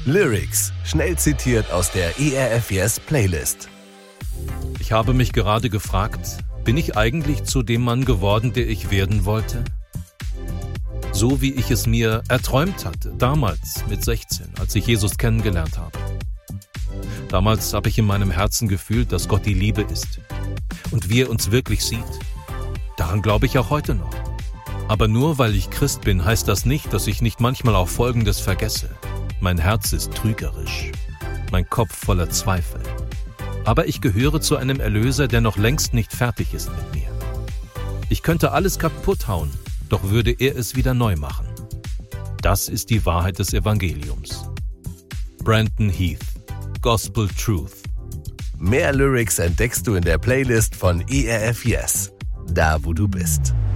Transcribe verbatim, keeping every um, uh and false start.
Lyrics, schnell zitiert aus der E R F Yes Playlist. Ich habe mich gerade gefragt, bin ich eigentlich zu dem Mann geworden, der ich werden wollte? So wie ich es mir erträumt hatte, damals mit sechzehn, als ich Jesus kennengelernt habe. Damals habe ich in meinem Herzen gefühlt, dass Gott die Liebe ist und wie er uns wirklich sieht. Daran glaube ich auch heute noch. Aber nur weil ich Christ bin, heißt das nicht, dass ich nicht manchmal auch Folgendes vergesse. Mein Herz ist trügerisch, mein Kopf voller Zweifel. Aber ich gehöre zu einem Erlöser, der noch längst nicht fertig ist mit mir. Ich könnte alles kaputt hauen, doch würde er es wieder neu machen. Das ist die Wahrheit des Evangeliums. Brandon Heath, Gospel Truth. Mehr Lyrics entdeckst du in der Playlist von E R F Yes, da wo du bist.